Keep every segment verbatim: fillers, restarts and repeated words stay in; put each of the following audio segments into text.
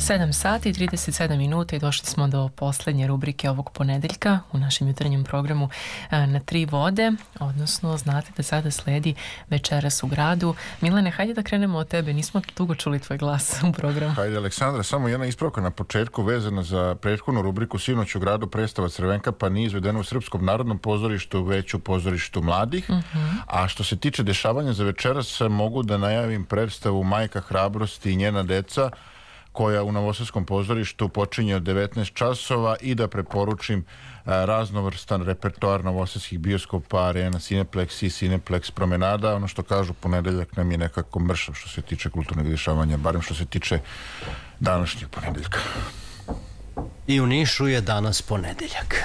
sedam sati i trideset sedam minuta i došli smo do poslednje rubrike ovog ponedeljka u našem jutarnjem programu Na tri vode, odnosno znate da sada sledi Večeras u gradu. Milane, hajde da krenemo od tebe, nismo dugo čuli tvoj glas u programu. Hajde, Aleksandra, samo jedna ispravka na početku vezana za prethodnu rubriku Sinoć u gradu, predstava Crvenka, pa nije izvedena u Srpskom narodnom pozorištu, već u pozorištu mladih. Uh-huh. A što se tiče dešavanja za večeras, mogu da najavim predstavu Majka hrabrosti i njena deca, koja u Novosadskom pozorištu počinje od devetnaest časova, i da preporučim raznovrstan repertoar novosadskih bioskopa, Arena Cineplex i Cineplex Promenada. Ono što kažu, ponedeljak nam je nekako mršav što se tiče kulturnog dešavanja, barem što se tiče današnjeg ponedeljka. I u Nišu je danas ponedeljak.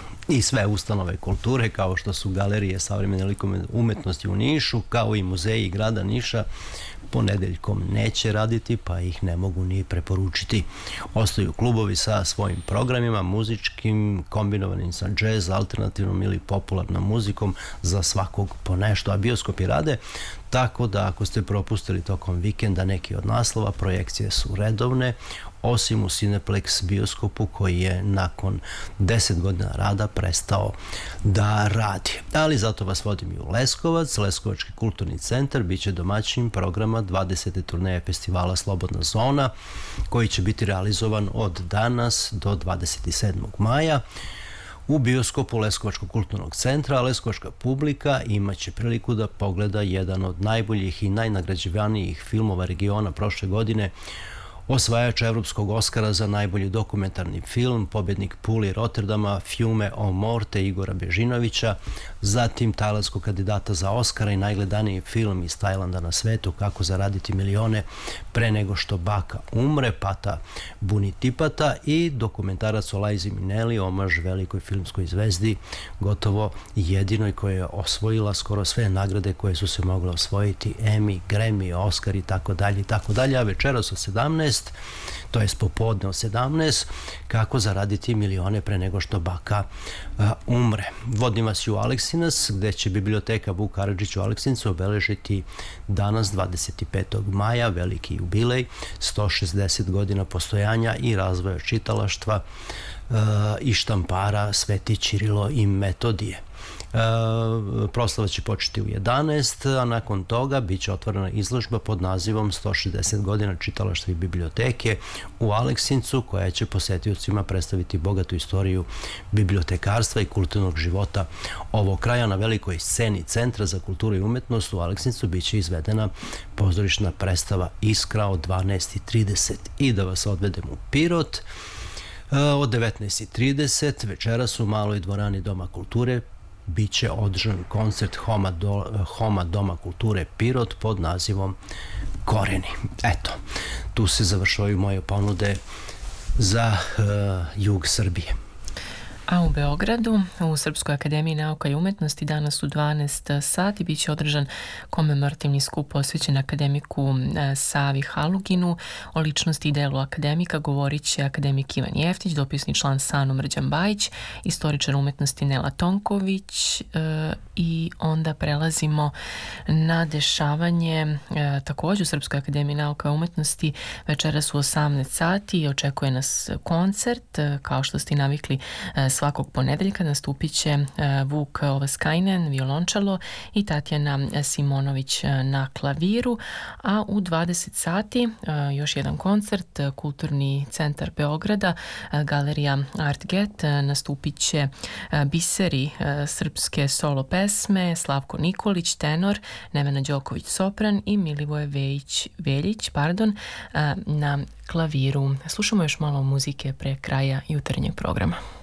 I sve ustanove kulture, kao što su Galerije savremene likovne umetnosti u Nišu, kao i muzeji grada Niša, ponedeljkom neće raditi, pa ih ne mogu ni preporučiti. Ostaju klubovi sa svojim programima, muzičkim, kombinovanim sa džez, alternativnom ili popularnom muzikom, za svakog po nešto, a bioskopi rade, tako da ako ste propustili tokom vikenda neki od naslova, projekcije su redovne, osim u Cineplex bioskopu koji je nakon deset godina rada prestao da radi. Ali zato vas vodim i u Leskovac. Leskovački kulturni centar biće domaćin programa dvadesete turneje festivala Slobodna zona, koji će biti realizovan od danas do dvadeset sedmog maja. U bioskopu Leskovačkog kulturnog centra leskovačka publika imaće priliku da pogleda jedan od najboljih i najnagrađivanijih filmova regiona prošle godine, osvajač Evropskog Oskara za najbolji dokumentarni film, pobednik Puli Rotterdama, Fiume o morte Igora Bežinovića, zatim tajlandskog kandidata za Oskara i najgledaniji film iz Tajlanda na svetu, Kako zaraditi milione pre nego što baka umre, Pata Bunitipata, i dokumentarac o Lizi Minnelli, omaž velikoj filmskoj zvezdi, gotovo jedinoj koja je osvojila skoro sve nagrade koje su se mogle osvojiti, Emmy, Grammy, Oscar i tako dalje i tako dalje, a večeras o sedamnaest, to je popodne o sedamnaest, Kako zaraditi milione pre nego što baka uh, umre. Vodim vas i u Aleksinac, gde će biblioteka Vuk Karadžić u Aleksincu obeležiti danas dvadeset petog maja veliki jubilej, sto šezdeset godina postojanja i razvoja čitalaštva uh, i štampara Sveti Ćirilo i Metodije. Uh, proslava će početi u jedanaest, a nakon toga bit će otvorena izložba pod nazivom sto šezdeset godina čitalaštva i biblioteke u Aleksincu, koja će posetiocima predstaviti bogatu istoriju bibliotekarstva i kulturnog života ovog kraja. Na velikoj sceni Centra za kulturu i umetnost u Aleksincu bit će izvedena pozorišna predstava Iskra od dvanaest i trideset. I da vas odvedem u Pirot, uh, od devetnaest i trideset večeras u maloj dvorani Doma kulture biće održan koncert Homa, do, Homa Doma kulture Pirot pod nazivom Koreni. Eto, tu se završavaju moje ponude za uh, jug Srbije. A u Beogradu, u Srpskoj akademiji nauka i umetnosti, danas u dvanaest sati biće održan komemorativni skup posvećen akademiku Savi Haluginu. O ličnosti i delu akademika govorit će akademik Ivan Jeftić, dopisni član SANU Mrđan Bajić, istoričar umetnosti Nela Tonković, i onda prelazimo na dešavanje također u Srpskoj akademiji nauka i umetnosti. Večeras u osamnaest sati i očekuje nas koncert, kao što ste navikli svakog ponedeljka nastupit će Vuk Ovaskajnen, violončelo, i Tatjana Simonović na klaviru, a u dvadeset sati još jedan koncert, Kulturni centar Beograda, Galerija Artget, nastupit će biseri srpske solo pesme, Slavko Nikolić, tenor, Nevena Đoković, sopran, i Milivoje Vejić, Veljić pardon, na klaviru. Slušamo još malo muzike pre kraja jutarnjeg programa.